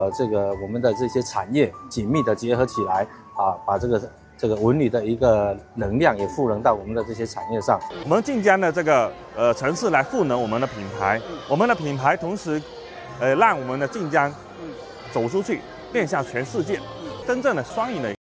这个我们的这些产业紧密的结合起来啊，把这个文旅的一个能量也赋能到我们的这些产业上。 我们晋江的这个城市来赋能我们的品牌，我们的品牌同时让我们的晋江走出去，面向全世界，真正的双赢的。